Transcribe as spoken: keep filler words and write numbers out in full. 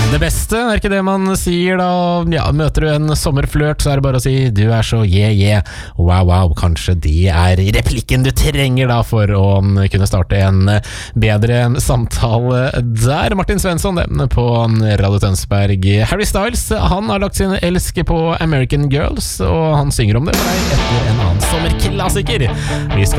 Det beste, er ikke det man sier da? Ja, møter du en sommerflørt, så er det bare å si du er så yeah, yeah, wow, wow. Kanskje det er replikken du trenger da for å kunne starte en bedre samtale der. Martin Svensson, det, på Radio Tønsberg. Harry Styles, han har lagt sin elsk på American Girls, og han synger om det for deg etter en annen sommerklassiker. Vi skal